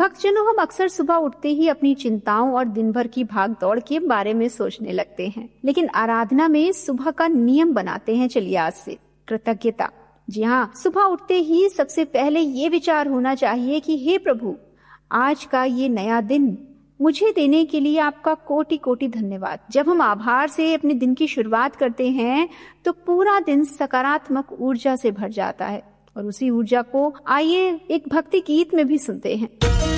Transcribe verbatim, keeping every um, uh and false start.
भक्तजनों, हम अक्सर सुबह उठते ही अपनी चिंताओं और दिन भर की भाग दौड़ के बारे में सोचने लगते हैं, लेकिन आराधना में सुबह का नियम बनाते हैं। चलिए आज से कृतज्ञता। जी हाँ, सुबह उठते ही सबसे पहले ये विचार होना चाहिए कि हे प्रभु, आज का ये नया दिन मुझे देने के लिए आपका कोटि कोटि धन्यवाद। जब हम आभार से अपने दिन की शुरुआत करते हैं तो पूरा दिन सकारात्मक ऊर्जा से भर जाता है। और उसी ऊर्जा को आइए एक भक्ति गीत में भी सुनते हैं।